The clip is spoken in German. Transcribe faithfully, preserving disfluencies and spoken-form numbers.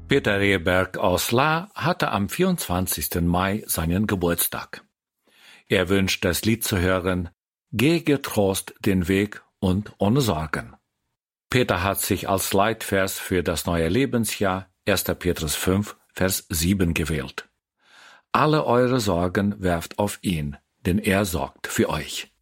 Peter Rehberg aus La hatte am vierundzwanzigsten Mai seinen Geburtstag. Er wünscht das Lied zu hören, Geh getrost den Weg und ohne Sorgen. Peter hat sich als Leitvers für das neue Lebensjahr erster Petrus fünf, Vers sieben gewählt. Alle eure Sorgen werft auf ihn, denn er sorgt für euch.